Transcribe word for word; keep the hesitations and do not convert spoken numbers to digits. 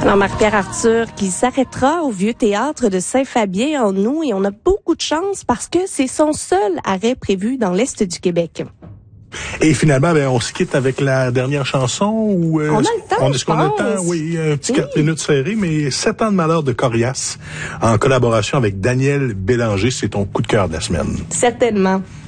Alors, Marie-Pierre Arthur qui s'arrêtera au Vieux Théâtre de Saint-Fabien en août et on a beaucoup de chance parce que c'est son seul arrêt prévu dans l'Est du Québec. Et finalement, ben, on se quitte avec la dernière chanson ou euh, on a le temps, on, est-ce qu'on a le temps? Oui, un petit quatre oui. minutes serré, mais Sept ans de malheur de Corias en collaboration avec Daniel Bélanger, c'est ton coup de cœur de la semaine. Certainement.